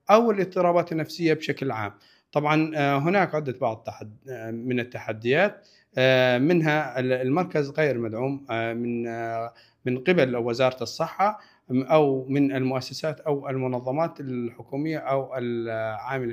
أو الاضطرابات النفسية بشكل عام. طبعًا هناك عدة بعض من التحديات، منها المركز غير مدعوم من قبل وزارة الصحة أو من المؤسسات أو المنظمات الحكومية أو العاملة